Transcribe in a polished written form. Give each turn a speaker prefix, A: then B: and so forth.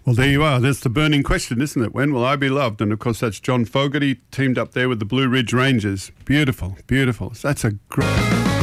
A: Well, there you are. That's the burning question, isn't it? When will I be loved? And, of course, that's John Fogerty teamed up there with the Blue Ridge Rangers. Beautiful, beautiful. That's a great...